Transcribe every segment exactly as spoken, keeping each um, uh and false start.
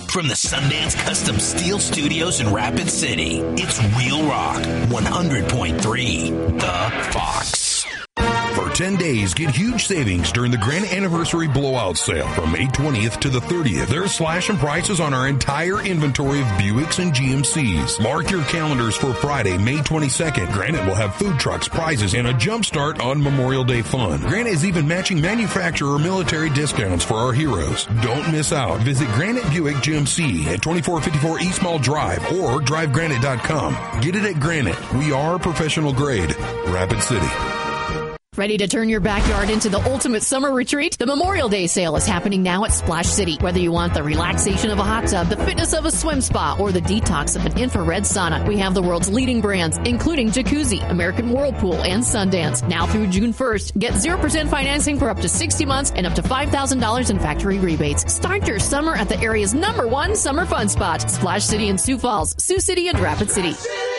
From the Sundance Custom Steel Studios in Rapid City, it's Real Rock one hundred point three, The Fox. For ten days, get huge savings during the Grand Anniversary Blowout Sale from May twentieth to the thirtieth. There's slashing prices on our entire inventory of Buicks and G M Cs. Mark your calendars for Friday, May twenty-second. Granite will have food trucks, prizes, and a jump start on Memorial Day fun. Granite is even matching manufacturer military discounts for our heroes. Don't miss out. Visit Granite Buick G M C at twenty-four fifty-four East Mall Drive or drive granite dot com. Get it at Granite. We are professional grade. Rapid City. Ready to turn your backyard into the ultimate summer retreat? The Memorial Day sale is happening now at Splash City. Whether you want the relaxation of a hot tub, the fitness of a swim spa, or the detox of an infrared sauna, we have the world's leading brands, including Jacuzzi, American Whirlpool, and Sundance. Now through June first, get zero percent financing for up to sixty months and up to five thousand dollars in factory rebates. Start your summer at the area's number one summer fun spot, Splash City in Sioux Falls, Sioux City, and Rapid City.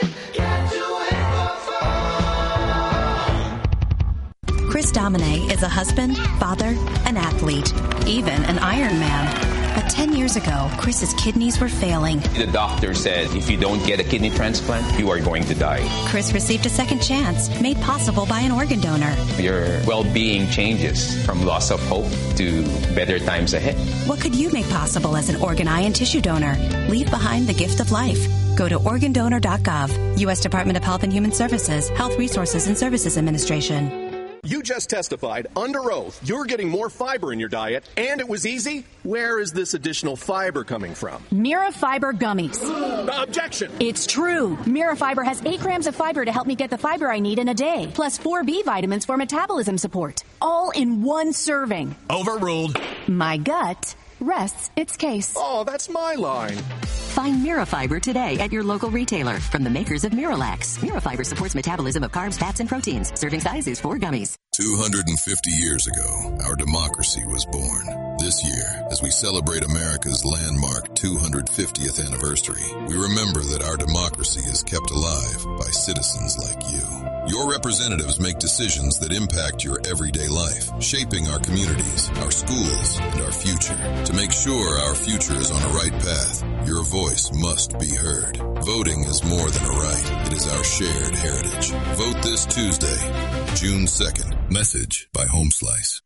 Chris Domine is a husband, father, an athlete, even an Ironman. But ten years ago, Chris's kidneys were failing. The doctor said, if you don't get a kidney transplant, you are going to die. Chris received a second chance, made possible by an organ donor. Your well-being changes from loss of hope to better times ahead. What could you make possible as an organ, eye, and tissue donor? Leave behind the gift of life. Go to organ donor dot gov. U S Department of Health and Human Services, Health Resources and Services Administration. You just testified under oath you're getting more fiber in your diet, and it was easy. Where is this additional fiber coming from? Mira Fiber Gummies. Uh, objection. It's true. Mira Fiber has eight grams of fiber to help me get the fiber I need in a day, plus four B vitamins for metabolism support, all in one serving. Overruled. My gut rests its case. Oh, that's my line. Find Mirafiber today at your local retailer from the makers of Miralax. Mirafiber supports metabolism of carbs, fats, and proteins. Serving size is four gummies. two hundred fifty years ago, our democracy was born. This year, as we celebrate America's landmark two hundred fiftieth anniversary, we remember that our democracy is kept alive by citizens like you. Your representatives make decisions that impact your everyday life, shaping our communities, our schools, and our future. To make sure our future is on a right path, your voice must be heard. Voting is more than a right. It is our shared heritage. Vote this Tuesday, June second. Message by Home Slice.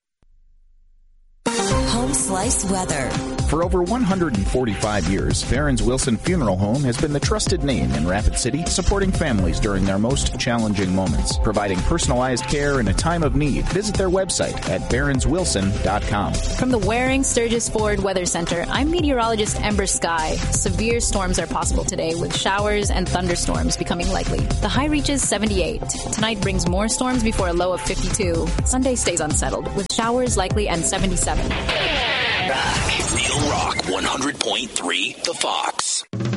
Home Slice weather. For over one hundred forty-five years, Barron's Wilson Funeral Home has been the trusted name in Rapid City, supporting families during their most challenging moments, providing personalized care in a time of need. Visit their website at barons wilson dot com. From the Waring Sturgis Ford Weather Center, I'm meteorologist Ember Sky. Severe storms are possible today, with showers and thunderstorms becoming likely. The high reaches seventy-eight. Tonight brings more storms before a low of fifty-two. Sunday stays unsettled, with showers likely and seventy-seven. Back. Real Rock one hundred point three, The Fox.